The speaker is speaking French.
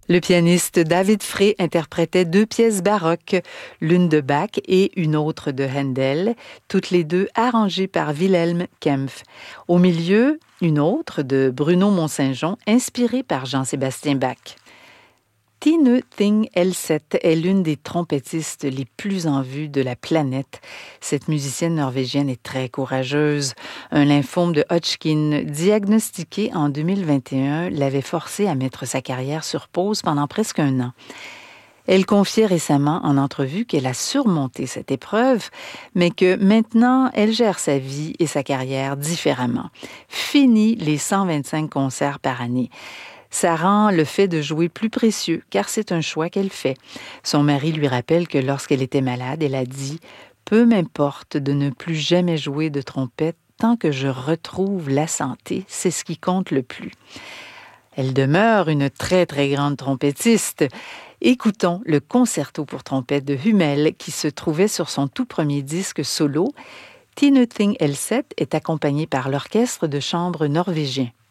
Le pianiste David Frey interprétait deux pièces baroques, l'une de Bach et une autre de Handel, toutes les deux arrangées par Wilhelm Kempff. Au milieu, une autre de Bruno Mont-Saint-Jean, inspirée par Jean-Sébastien Bach. Tine Thing Elseth est l'une des trompettistes les plus en vue de la planète. Cette musicienne norvégienne est très courageuse. Un lymphome de Hodgkin diagnostiqué en 2021 l'avait forcée à mettre sa carrière sur pause pendant presque un an. Elle confiait récemment en entrevue qu'elle a surmonté cette épreuve, mais que maintenant, elle gère sa vie et sa carrière différemment. Fini les 125 concerts par année. Ça rend le fait de jouer plus précieux, car c'est un choix qu'elle fait. Son mari lui rappelle que lorsqu'elle était malade, elle a dit « Peu m'importe de ne plus jamais jouer de trompette, tant que je retrouve la santé, c'est ce qui compte le plus. » Elle demeure une très très grande trompettiste. Écoutons le concerto pour trompette de Hummel qui se trouvait sur son tout premier disque solo. Tine Thing Elseth est accompagnée par l'orchestre de chambre norvégien.